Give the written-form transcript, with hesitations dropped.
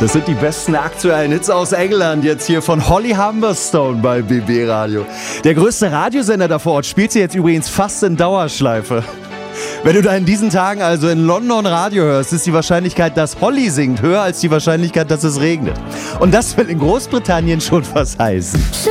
Das sind die besten aktuellen Hits aus England, jetzt hier von Holly Humberstone bei BB Radio. Der größte Radiosender da vor Ort spielt sie jetzt übrigens fast in Dauerschleife. Wenn du da in diesen Tagen also in London Radio hörst, ist die Wahrscheinlichkeit, dass Holly singt, höher als die Wahrscheinlichkeit, dass es regnet. Und das will in Großbritannien schon was heißen.